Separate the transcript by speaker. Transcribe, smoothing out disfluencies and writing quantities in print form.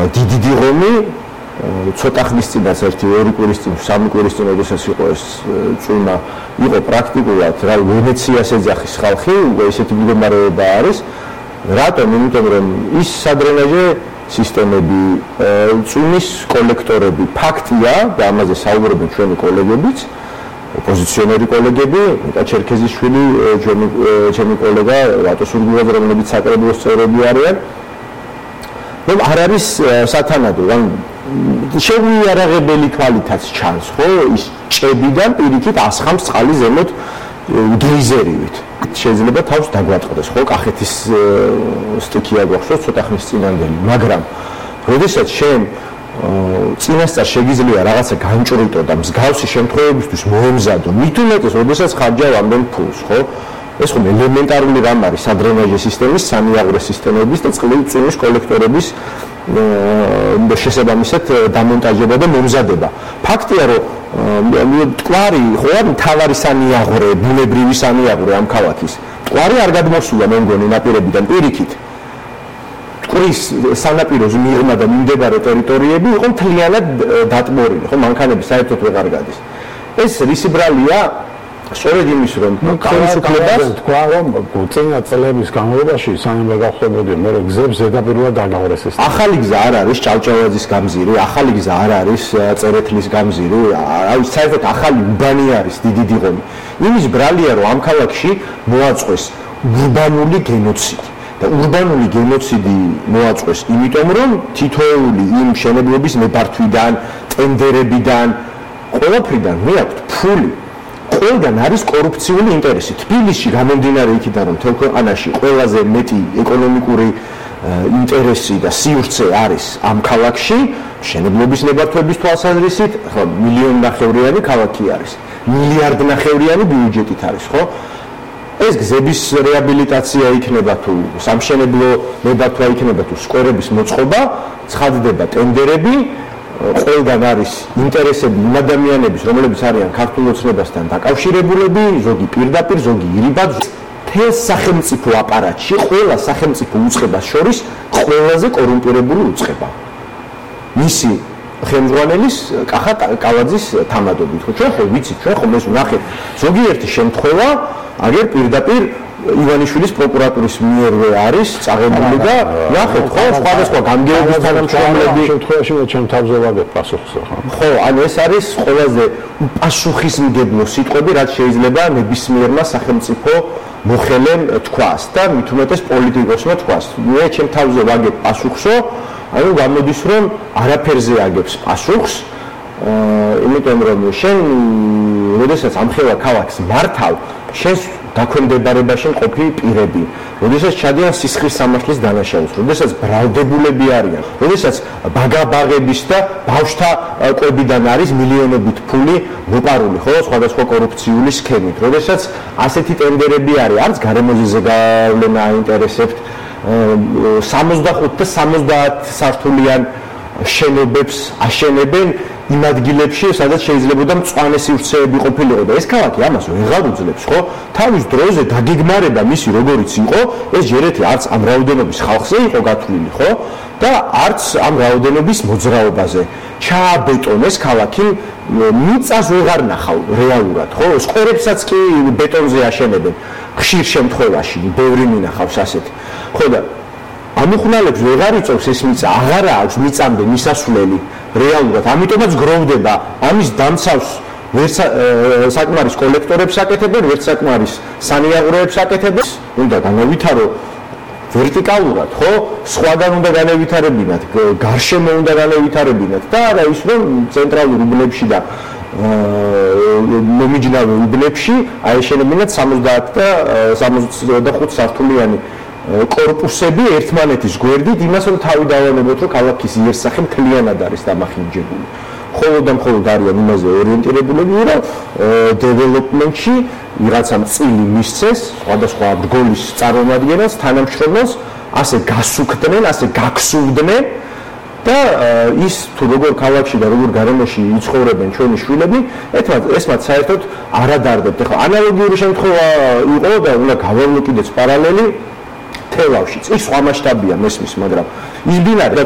Speaker 1: დიდი ღომი ცოტა ხნის წინაც ერთი 2 კვირის წინ 3 კვირის წინ როდესაც იყო ეს წვიმა იყო პრაქტიკულად რა ვენეციას ეძახის ხალხი უკვე ესეთი მდგომარეობა არის რატომ იმიტომ რომ ის სადრენაჟე სისტემები წვიმის კოლექტორები ფაქტია და ამაზე საუბრობენ ჩვენი კოლეგებიც ოპოზიციონერი კოლეგები ნიკა ჩერქეზიშვილი ჩემი კოლეგა რატო სურგულაძე რომლებიც საკრებულოს წევრები არიან რომ არ არის სათანადო ან შეუიარაღებელი თვალითაც ჩანს ხო ის ჭებიდან პირიქით ასხამს წყალი ზემოთ გეიზერივით შეიძლება თავს დაგვატყდეს ხო კახეთის სტიქია გვახსოვს ცოტა ხნის წინანდელი მაგრამ როდესაც შენ წინასწარ შეგიძლია რაღაცა განჭრიტო და მსგავსი შემთხვევებისთვის მოემზადო მით უმეტეს როდესაც ხარჯავ ამდენ ფულს ხო ეს ხომ ელემენტარული რამ არის სადრენაჟე სისტემის სამიაღვრე სისტემების და წყლის წვიმის კოლექტორების შესაბამისად დამონტაჟება და მომზადება ფაქტია რომ მტკვარი ხო არ მთავარი სამიაღვრე ბუნებრივი სამიაღვრე ამ ქალაქის მტკვარი არ გადმოსულა მე მგონი ნაპირებიდან პირიქით მტკვრის სანაპიროზე მიღმა და მიმდებარე ტერიტორიები იყო მთლიანად დატბორილი ხო მანქანები საერთოდ ვეღარ გადის ეს რისი ბრალია სწორედ იმის რომ ხელისუფლებას თქვა რომ წინა წლების განმავლობაში სანამ გახდებოდი მე გზებს ზედაპირულად დაგავარეს ეს ახალი გზა არ არის ჭავჭავაძის გამზირი ახალი გზა არ არის წერეთლის გამზირი აი საერთოდ ახალი უბანი არის დიდი ღომი იმის ბრალია რომ ამ ქალაქში მოაწყვეს ურბანული გენოციდი და ურბანული გენოციდი მოაწყვეს იმიტომ რომ თითოეული იმ მშენებლობის მებართვიდან ტენდერებიდან ყველაფრიდან მეაქვთ ფული ყველგან არის კორუფციული ინტერესი. თბილისში გამომდინარე იქიდან რომ მთელ ქვეყანაში ყველაზე მეტი ეკონომიკური ინტერესი და სივრცე არის ამ ქალაქში, მშენებლობის ნებართვების თვალსაზრისით, ხო, 1,5 მილიონი ქალაქი არის. 1 მილიარდი ბიუჯეტით არის, ხო? ეს გზების რეაბილიტაცია იქნება თუ სამშენებლო ნებართვა იქნება თუ სკვერების მოწყობა, ცხადდება ტენდერები ყველგან არის ინტერესები იმ ადამიანების, რომლებიც არიან ქართულ ოცნებასთან დაკავშირებულები, ზოგი პირდაპირ, ზოგი ირიბად, მთელ სახელმწიფო აპარატში, ყველა სახელმწიფო უწყებას შორის ყველაზე კორუმპირებული უწყება. მისი ხელმძღვანელის კახა კალაძის თამადობით, ხო, ჩვენ ხო ვიცით, ჩვენ ხომ ეს ვნახეთ. ზოგიერთი შემთხვევა, აგერ პირდაპირ ივანიშვილის პროკურატურის მიერ არის წაღებული და ნახეთ ხო სხვადასხვა გამგეობის თანამშრომლები შემთხვევაში მე ჩემ თავზე ვაგებ პასუხს ხო ანუ ეს არის ყველაზე პასუხისმგებლო სიტყვები რაც შეიძლება ნებისმიერმა სახელმწიფო მოხელემ თქვას და მით უმეტეს პოლიტიკოსმა თქვას მე ჩემ თავზე ვაგებ პასუხსო ანუ გამოდის რომ არაფერზე აგებს პასუხს იმიტომ რომ შენ როდესაც ამხელა ქალაქს მართავ შენ დაქვემდებარებაში მყოფი პირები, როდესაც ჩადიან სისხლის სამართლის დანაშაულს, როდესაც ბრალდებულები არიან, როდესაც ბაგაბაღების და ბავშვთა კვებიდან არის მილიონობით ფული მოპარული, ხო, სხვადასხვა კორუფციული სქემით, როდესაც ასეთი ტენდერები არის, არც გარემოზე ზეგავლენა აინტერესებთ 65 და 70 სართულიან შენობებს აშენებენ იმ ადგილებში, სადაც შეიძლება და მწვანე სივრცეები ყოფილიყო და ეს ქალაქი ამას ვეღარ უძლებს, ხო? თავის დროზე დაგეგმარება მისი როგორიც იყო, ეს ჯერეთი არც ამ რაოდენობის ხალხზე იყო გათვლილი, ხო? და არც ამ რაოდენობის მოძრაობაზე. ჩააბეტონეს ქალაქი, მიწას ვეღარ ნახავ რეალურად, ხო? სკვერებსაც კი ბეტონზე აშენებენ. ხშირ შემთხვევაში ბევრი მინახავს ასეთი. ხო და ამხნალებს ვეღარ იწევს ეს მიწა, აღარა აქვს მიწამდე მისასვლელი რეალურად, ამიტომაც გროვდება ამის დამცავს ვერც საკმარის კოლექტორებს აკეთებენ, ვერც საკმარის სანიაღვროებს აკეთებენ, უნდა განავითარო ვერტიკალურად, ხო? სხვაგან უნდა განავითარებინათ, გარშემო უნდა განავითარებინათ და არა ის რომ ცენტრალურ უბნებში და მომიჯნავე უბნებში აეშენებინათ 70 და 65 სართულიანი კორპუსები ერთმანეთის გვერდით იმას რომ თავი დავანებოთ რომ ქალაქის იერსახე მთლიანად არის დამახინჯებული. მხოლოდ და მხოლოდ არიან იმაზე ორიენტირებულები რომ დეველოპმენტში ვიღაცამ წილი მისცეს სხვადასხვა რგოლის წარმომადგენელს თანამშრომელს ასე გასუქდნენ, ასე გაგსუვდნენ და ის თუ როგორ ქალაქში და როგორ გარემოში იცხოვრებენ ჩვენი შვილები, ეს მათ საერთოდ არ ადარდებთ. ეხლა ანალოგიური შემთხვევა იყო და უნდა გავავლო კიდეც პარალელი თელავშიც. ის სხვა მასშტაბია მესმის, მაგრამ ის ბინარი